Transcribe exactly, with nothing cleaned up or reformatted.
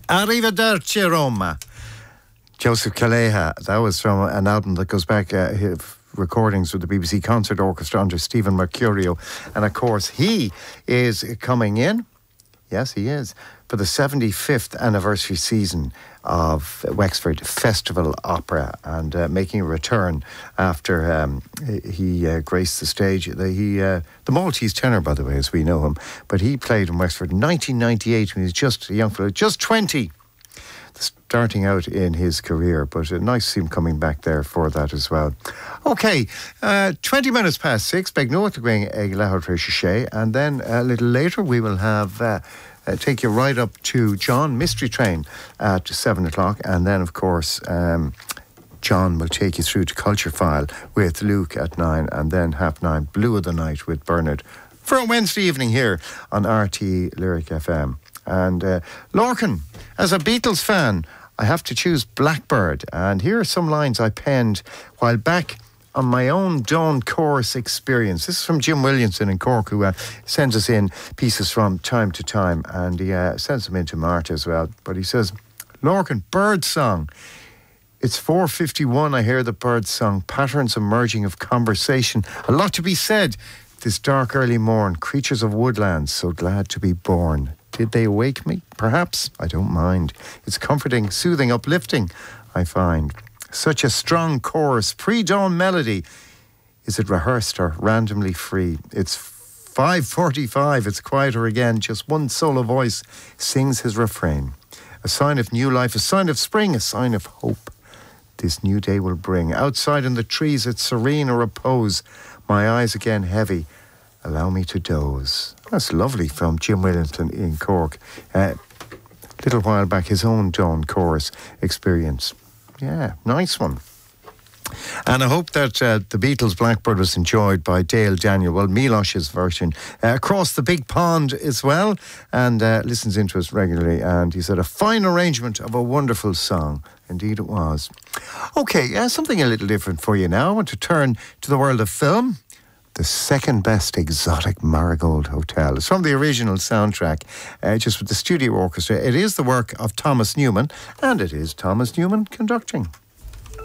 Arrivederci Roma. Joseph Kaleha. That was from an album that goes back, uh, recordings with the B B C Concert Orchestra under Stephen Mercurio. And of course, he is coming in. Yes, he is. For the seventy-fifth anniversary season of Wexford Festival Opera, and uh, making a return after um, he uh, graced the stage. The, he, uh, the Maltese tenor, by the way, as we know him, but he played in Wexford in nineteen ninety-eight when he was just a young fellow, just twenty, starting out in his career. But uh, nice to see him coming back there for that as well. Okay, uh, twenty minutes past six, Beg North going a Lahore Shay, and then a little later we will have uh, uh, take you right up to John Mystery Train at seven o'clock, and then of course um, John will take you through to Culture File with Luke at nine, and then half nine Blue of the Night with Bernard for a Wednesday evening here on R T Lyric F M. And uh, Lorcan, as a Beatles fan, I have to choose Blackbird. And here are some lines I penned while back on my own Dawn Chorus experience. This is from Jim Williamson in Cork, who uh, sends us in pieces from time to time. And he uh, sends them in to Marta as well. But he says, Lorcan, bird song. It's four fifty-one, I hear the bird song. Patterns emerging of conversation. A lot to be said. This dark early morn. Creatures of woodlands, so glad to be born. Did they awake me? Perhaps. I don't mind. It's comforting, soothing, uplifting, I find. Such a strong chorus, pre-dawn melody. Is it rehearsed or randomly free? It's five forty-five. It's quieter again. Just one solo voice sings his refrain. A sign of new life, a sign of spring, a sign of hope. This new day will bring. Outside in the trees, it's serene or repose. My eyes again heavy. Allow me to doze. That's lovely from Jim Williamson in Cork. A uh, little while back, his own Dawn Chorus experience. Yeah, nice one. And I hope that uh, the Beatles' Blackbird was enjoyed by Dale Daniel. Well, Milosh's version uh, across the big pond as well, and uh, listens into us regularly. And he said, a fine arrangement of a wonderful song. Indeed it was. Okay, uh, something a little different for you now. I want to turn to the world of film. The second best exotic Marigold Hotel. It's from the original soundtrack, uh, just with the studio orchestra. It is the work of Thomas Newman, and it is Thomas Newman conducting.